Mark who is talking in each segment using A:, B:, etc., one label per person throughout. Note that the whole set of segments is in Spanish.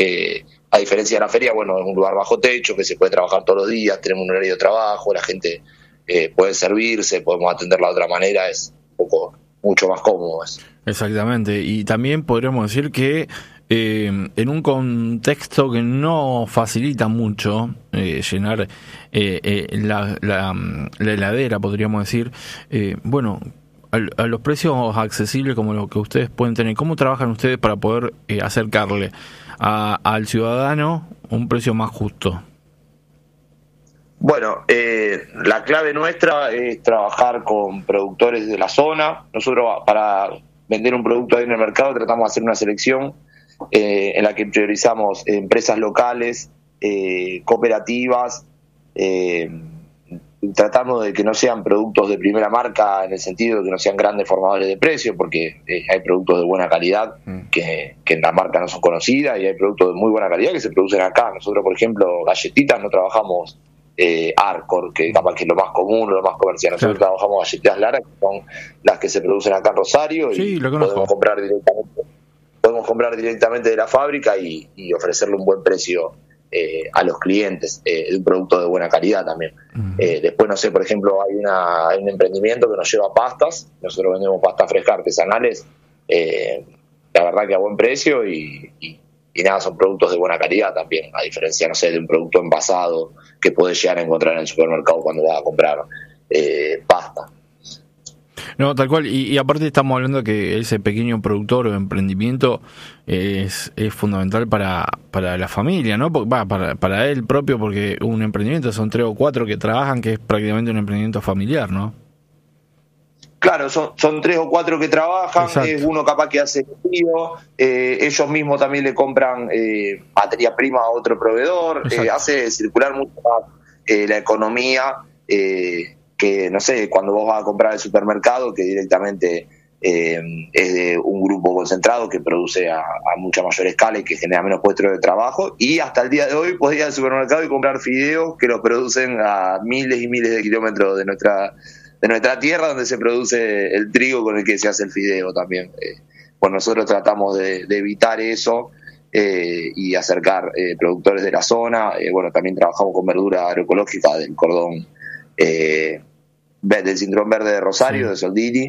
A: A diferencia de la feria, bueno, es un lugar bajo techo, que se puede trabajar todos los días, tenemos un horario de trabajo, la gente puede servirse, podemos atenderla de otra manera, es un poco mucho más cómodo eso.
B: Exactamente, y también podríamos decir que en un contexto que no facilita mucho llenar la heladera, podríamos decir, bueno, a los precios accesibles como los que ustedes pueden tener, ¿cómo trabajan ustedes para poder acercarle al ciudadano un precio más justo?
A: Bueno, la clave nuestra es trabajar con productores de la zona. Nosotros, para vender un producto ahí en el mercado, tratamos de hacer una selección en la que priorizamos empresas locales, cooperativas, tratamos de que no sean productos de primera marca, en el sentido de que no sean grandes formadores de precios, porque hay productos de buena calidad que en la marca no son conocidas, y hay productos de muy buena calidad que se producen acá. Nosotros, por ejemplo, galletitas no trabajamos Arcor, que capaz que es lo más común, lo más comercial. Nosotros trabajamos galletitas Lara, que son las que se producen acá en Rosario,
B: sí,
A: y podemos comprar directamente de la fábrica y ofrecerle un buen precio a los clientes de un producto de buena calidad también. Después, no sé, por ejemplo, hay un emprendimiento que nos lleva pastas. Nosotros vendemos pastas frescas artesanales, la verdad que a buen precio, y nada, son productos de buena calidad también, a diferencia, no sé, de un producto envasado que puedes llegar a encontrar en el supermercado cuando vas a comprar pasta.
B: No, tal cual, y aparte estamos hablando de que ese pequeño productor o emprendimiento es fundamental para la familia, ¿no? Para él propio, porque un emprendimiento son 3 o 4 que trabajan, que es prácticamente un emprendimiento familiar, ¿no?
A: Claro, son 3 o 4 que trabajan. Exacto. Es uno capaz que hace envío, ellos mismos también le compran materia prima a otro proveedor, hace circular mucho más la economía, que, no sé, cuando vos vas a comprar al supermercado, que directamente es de un grupo concentrado que produce a mucha mayor escala y que genera menos puestos de trabajo, y hasta el día de hoy podés ir al supermercado y comprar fideos que los producen a miles y miles de kilómetros de nuestra tierra, donde se produce el trigo con el que se hace el fideo también. Pues nosotros tratamos de evitar eso y acercar productores de la zona. Bueno, también trabajamos con verdura agroecológica del cordón del cinturón verde de Rosario, de Soldini.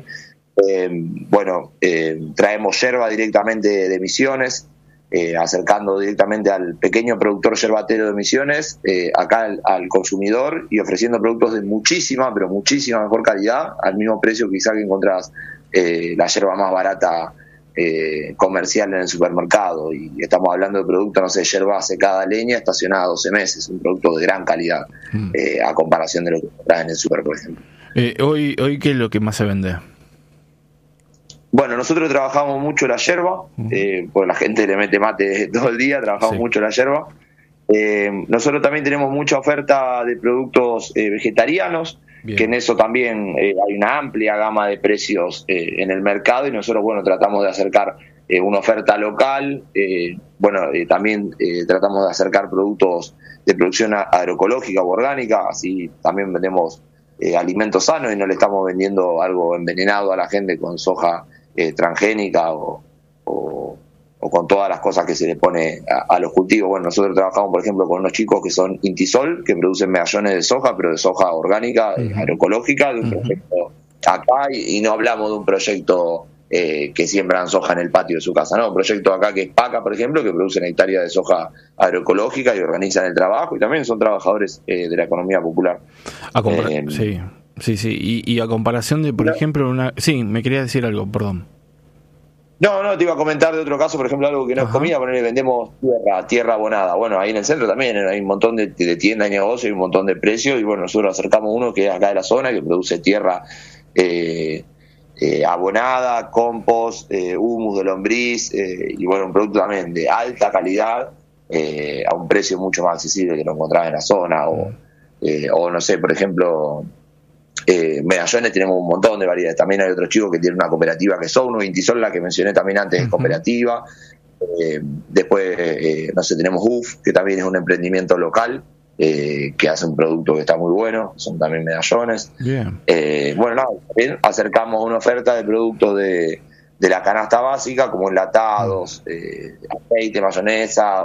A: Traemos yerba directamente de Misiones, acercando directamente al pequeño productor yerbatero de Misiones, acá al consumidor, y ofreciendo productos de muchísima mejor calidad, al mismo precio quizá que encontrás la yerba más barata comercial en el supermercado. Y estamos hablando de productos, no sé, yerba secada leña estacionada 12 meses, un producto de gran calidad a comparación de lo que encontrás en el super, por ejemplo.
B: Hoy, ¿qué es lo que más se vende?
A: Bueno, nosotros trabajamos mucho la yerba, porque la gente le mete mate todo el día, trabajamos mucho la yerba. Nosotros también tenemos mucha oferta de productos vegetarianos. Bien. Que en eso también hay una amplia gama de precios en el mercado, y nosotros, bueno, tratamos de acercar una oferta local. También tratamos de acercar productos de producción agroecológica o orgánica, así también vendemos alimentos sanos y no le estamos vendiendo algo envenenado a la gente con soja transgénica o con todas las cosas que se le pone a los cultivos. Bueno, nosotros trabajamos, por ejemplo, con unos chicos que son Intisol, que producen medallones de soja, pero de soja orgánica, agroecológica, de un proyecto acá, y no hablamos de un proyecto que siembran soja en el patio de su casa, no, un proyecto acá que es Paca, por ejemplo, que producen hectáreas de soja agroecológica y organizan el trabajo, y también son trabajadores de la economía popular.
B: Sí. Y a comparación de, por ejemplo, Sí, me quería decir algo, perdón.
A: No, te iba a comentar de otro caso, por ejemplo, algo que no es comida, vendemos tierra abonada. Bueno, ahí en el centro también hay un montón de tiendas y negocios y un montón de precios, y bueno, nosotros acercamos uno que es acá de la zona, que produce tierra abonada, compost, humus de lombriz, y bueno, un producto también de alta calidad, a un precio mucho más accesible que lo encontrás en la zona, o no sé, por ejemplo... medallones tenemos un montón de variedades. También hay otros chicos que tienen una cooperativa que son Intisol, la que mencioné también antes, es cooperativa. Después, no sé, tenemos UF, que también es un emprendimiento local, que hace un producto que está muy bueno, son también medallones. También acercamos una oferta de productos de la canasta básica, como enlatados, aceite, mayonesa,